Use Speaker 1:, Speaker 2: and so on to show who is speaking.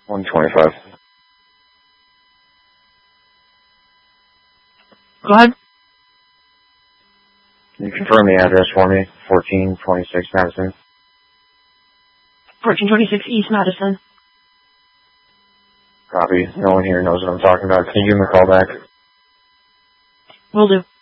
Speaker 1: 125.
Speaker 2: Go ahead.
Speaker 1: Can you confirm the address for me? 1426 Madison.
Speaker 2: 1426 East Madison.
Speaker 1: Copy. No one here knows what I'm talking about. Can you give me a call back?
Speaker 2: Will do.